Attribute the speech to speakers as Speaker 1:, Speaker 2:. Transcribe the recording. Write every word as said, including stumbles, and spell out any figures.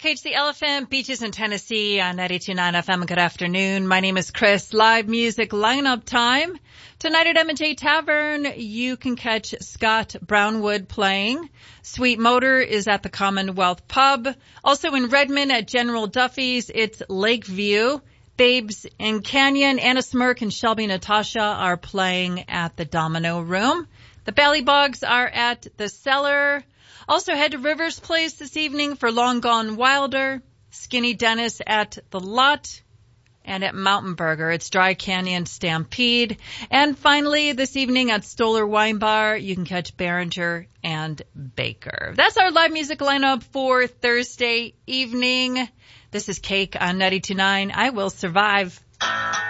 Speaker 1: Cage the Elephant, Beaches in Tennessee on ninety-two point nine F M. Good afternoon. My name is Chris. Live music lineup time. Tonight at M and J Tavern, you can catch Scott Brownwood playing. Sweet Motor is at the Commonwealth Pub. Also in Redmond at General Duffy's, it's Lakeview. Babes in Canyon, Anna Smirk and Shelby Natasha are playing at the Domino Room. The Ballybogs are at the Cellar. Also head to Rivers Place this evening for Long Gone Wilder, Skinny Dennis at The Lot, and at Mountain Burger, it's Dry Canyon Stampede. And finally, this evening at Stoller Wine Bar, you can catch Behringer and Baker. That's our live music lineup for Thursday evening. This is Cake on ninety-two point nine. I Will Survive.